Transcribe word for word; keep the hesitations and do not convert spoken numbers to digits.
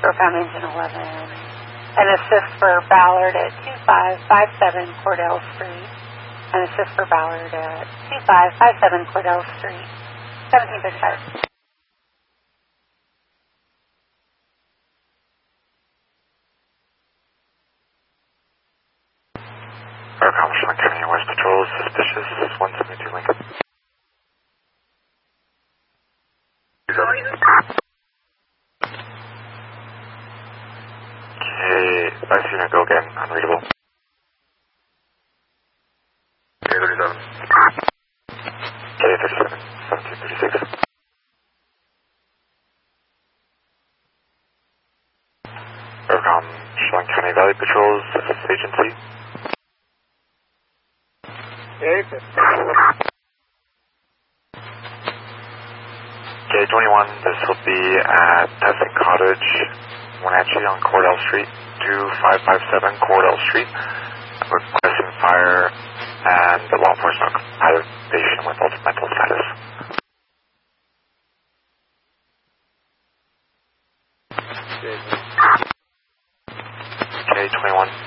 Microphone Engine eleven. An assist for Ballard at two five five seven Cordell Street. An assist for Ballard at two five five seven Cordell Street. seventeen fifty-five. Aircom Sean County West Patrol, suspicious, one seventy-two Lincoln. Okay, nice unit, go again, unreadable. K thirty-seven. K thirty-seven, seventeen thirty-six. Aircom Sean County Valley Patrols, agency. K twenty-one, this will be at Testing Cottage, Wenatchee on Cordell Street, two five five seven Cordell Street. Requesting fire and the law enforcement activation with ultimate status. K twenty-one.